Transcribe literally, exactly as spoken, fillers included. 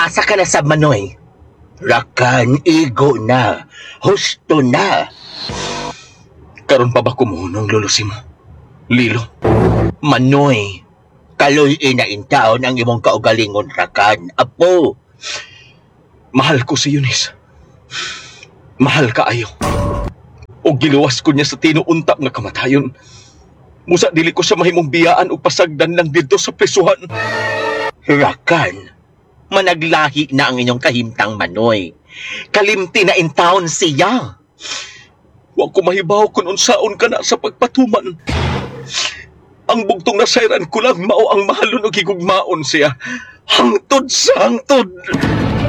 asa ka na sa Manoy? Rakan, igo na. Husto na. Karon pa ba kumuhunong lulusi mo? Lilo? Manoy, kaloy inaintaon ang imong kaugalingon, Rakan. Apo, Mahal ko si Eunice. Mahal ka ayo. O giluwas ko niya sa tinuunta nga kamatayon. Musa dili ko siya mahimong biyaan o pasagdan lang dito sa prisuhan. Rakan, managlahi na ang inyong kahimtang Manoy. Kalimti na in town siya. Wa ko mahibaw kung unsaon ka na sa pagpatuman. Ang bugtong nasayran ko lang mao ang mahalon o gigugmaon siya. Hangtod sa hangtod.